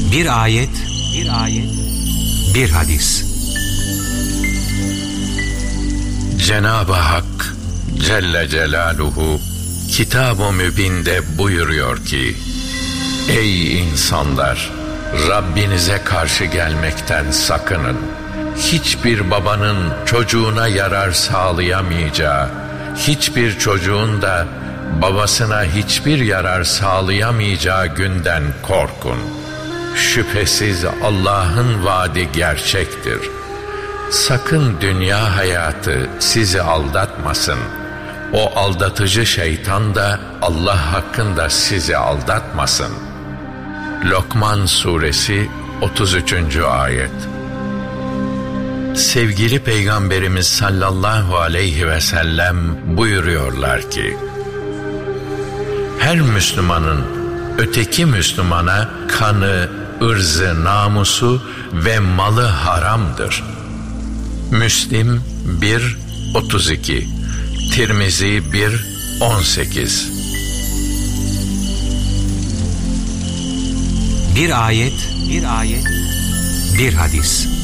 Bir ayet, bir hadis. Cenab-ı Hak Celle Celaluhu Kitab-ı Mübin'de buyuruyor ki: Ey insanlar! Rabbinize karşı gelmekten sakının. Hiçbir babanın çocuğuna yarar sağlayamayacağı, hiçbir çocuğun da babasına hiçbir yarar sağlayamayacağı günden korkun. Şüphesiz Allah'ın vaadi gerçektir. Sakın dünya hayatı sizi aldatmasın. O aldatıcı şeytan da Allah hakkında sizi aldatmasın. Lokman Suresi 33. ayet. Sevgili Peygamberimiz sallallahu aleyhi ve sellem buyuruyorlar ki: her Müslümanın öteki Müslümana kanı, ırzı, namusu ve malı haramdır. Müslim 1:32, Tirmizi 1:18. Bir ayet, bir hadis.